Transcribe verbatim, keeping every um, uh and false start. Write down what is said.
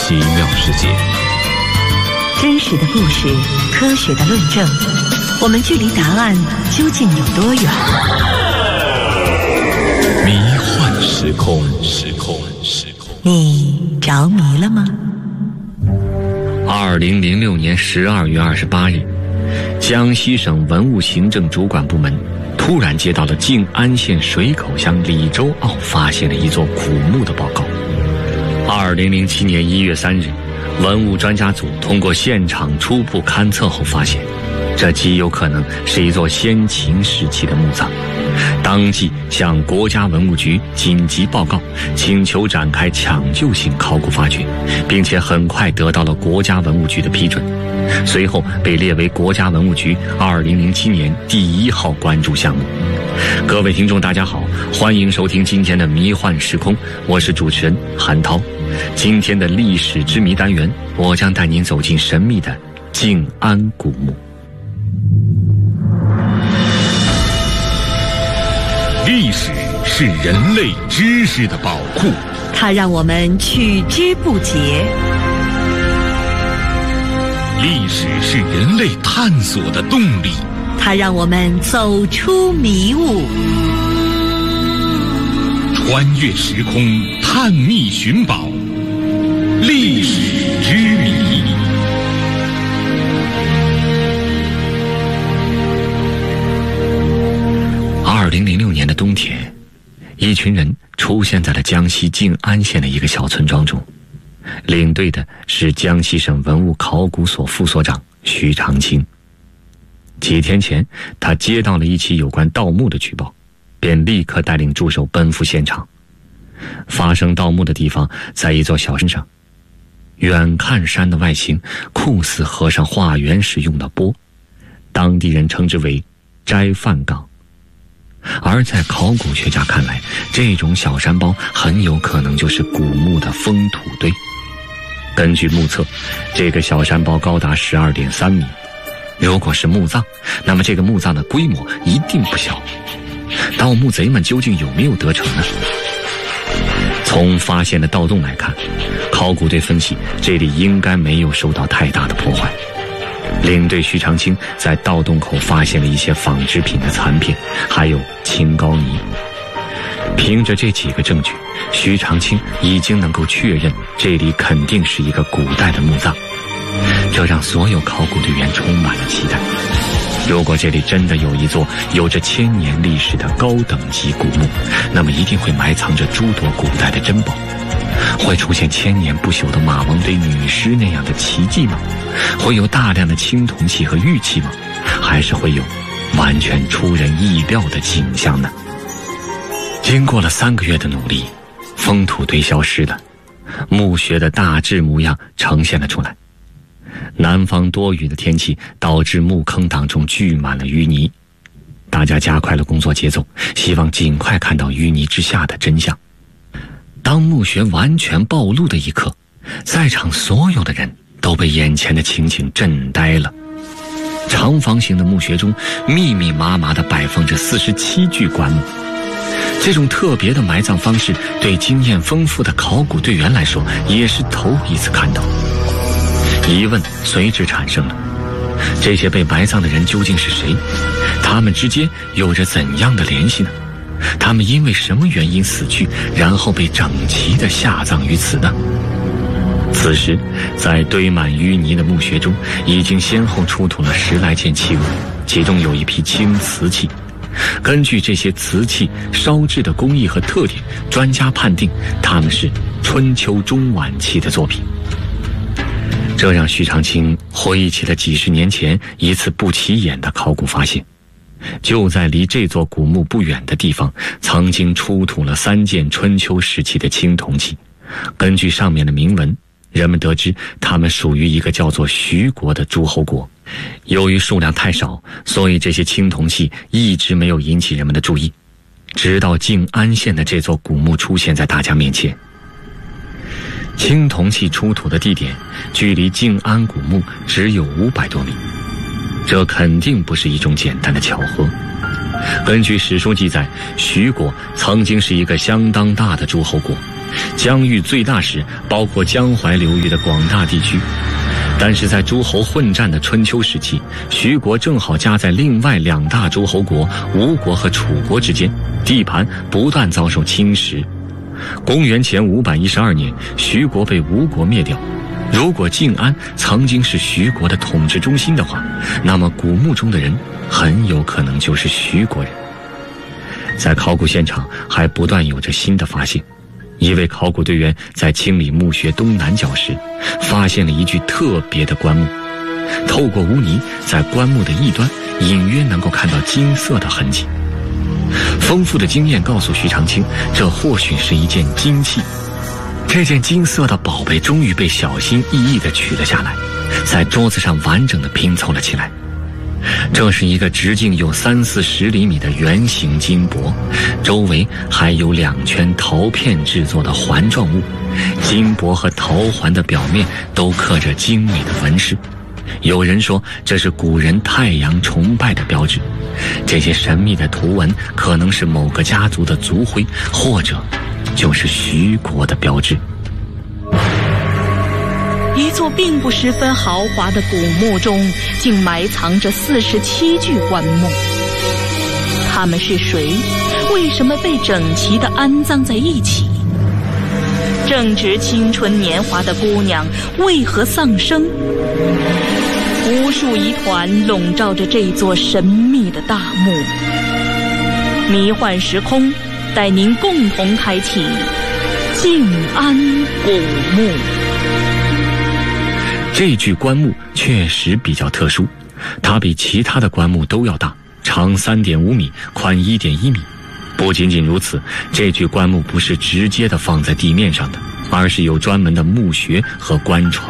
奇妙世界。 真实的故事，科学的论证，我们距离答案究竟有多远？ 迷幻时空，时空，时空。 你着迷了吗？ 二零零六年十二月二十八日，江西省文物行政主管部门突然接到了静安县水口乡李州坳发现了一座古墓的报告。二零零七年一月三日，文物专家组通过现场初步勘测后发现，这极有可能是一座先秦时期的墓葬，当即向国家文物局紧急报告，请求展开抢救性考古发掘，并且很快得到了国家文物局的批准，随后被列为国家文物局二零零七年第一号关注项目。各位听众大家好，欢迎收听今天的迷幻时空，我是主持人韩涛。今天的历史之谜单元，我将带您走进神秘的静安古墓。 历史是人类知识的宝库， 它让我们取之不竭。 历史是人类探索的动力， 它让我们走出迷雾。 穿越时空，探秘寻宝，历史之谜。 二零零六年的冬天，一群人出现在了江西静安县的一个小村庄中，领队的是江西省文物考古所副所长徐长青。几天前，他接到了一起有关盗墓的举报，便立刻带领助手奔赴现场。发生盗墓的地方在一座小山上，远看山的外形酷似和尚化缘时用的钵，当地人称之为斋饭岗。而在考古学家看来，这种小山包很有可能就是古墓的封土堆。根据目测，这个小山包高达 十二点三米，如果是墓葬，那么这个墓葬的规模一定不小。盗墓贼们究竟有没有得逞呢？从发现的盗洞来看，考古队分析这里应该没有受到太大的破坏。领队徐长青在盗洞口发现了一些纺织品的残片，还有青膏泥。凭着这几个证据，徐长青已经能够确认这里肯定是一个古代的墓葬，这让所有考古队员充满了期待。如果这里真的有一座有着千年历史的高等级古墓，那么一定会埋藏着诸多古代的珍宝。会出现千年不朽的马王堆女尸那样的奇迹吗？会有大量的青铜器和玉器吗？还是会有完全出人意料的景象呢？经过了三个月的努力，封土堆消失了，墓穴的大致模样呈现了出来。南方多雨的天气导致墓坑当中聚满了淤泥，大家加快了工作节奏，希望尽快看到淤泥之下的真相。当墓穴完全暴露的一刻，在场所有的人都被眼前的情景震呆了。长方形的墓穴中密密麻麻地摆放着四十七具棺木，这种特别的埋葬方式对经验丰富的考古队员来说也是头一次看到。疑问随之产生了，这些被埋葬的人究竟是谁？他们之间有着怎样的联系呢？他们因为什么原因死去，然后被整齐地下葬于此呢？此时，在堆满淤泥的墓穴中，已经先后出土了十来件器物，其中有一批青瓷器。根据这些瓷器烧制的工艺和特点，专家判定它们是春秋中晚期的作品。这让徐长青回忆起了几十年前一次不起眼的考古发现。就在离这座古墓不远的地方，曾经出土了三件春秋时期的青铜器。根据上面的铭文，人们得知它们属于一个叫做徐国的诸侯国。由于数量太少，所以这些青铜器一直没有引起人们的注意，直到静安县的这座古墓出现在大家面前。青铜器出土的地点距离静安古墓只有五百多米，这肯定不是一种简单的巧合。 根据史书记载，徐国曾经是一个相当大的诸侯国，疆域最大时包括江淮流域的广大地区。但是在诸侯混战的春秋时期，徐国正好夹在另外两大诸侯国吴国和楚国之间，地盘不断遭受侵蚀。公元前五百一十二年，徐国被吴国灭掉。如果晋安曾经是徐国的统治中心的话，那么古墓中的人很有可能就是徐国人。在考古现场还不断有着新的发现。一位考古队员在清理墓穴东南角时，发现了一具特别的棺木。透过污泥，在棺木的一端隐约能够看到金色的痕迹。丰富的经验告诉徐长卿，这或许是一件金器。这件金色的宝贝终于被小心翼翼地取了下来，在桌子上完整地拼凑了起来。这是一个直径有三四十厘米的圆形金箔，周围还有两圈陶片制作的环状物，金箔和陶环的表面都刻着精美的纹饰。有人说这是古人太阳崇拜的标志，这些神秘的图文可能是某个家族的族徽，或者就是徐国的标志。 一座并不十分豪华的古墓中，竟埋藏着四十七具棺木。他们是谁？为什么被整齐地安葬在一起？正值青春年华的姑娘为何丧生？无数疑团笼罩着这座神秘的大墓。迷幻时空，带您共同开启晋安古墓。 这具棺木确实比较特殊，它比其他的棺木都要大，长 三点五米，宽 一点一米。不仅仅如此，这具棺木不是直接的放在地面上的，而是有专门的墓穴和棺床。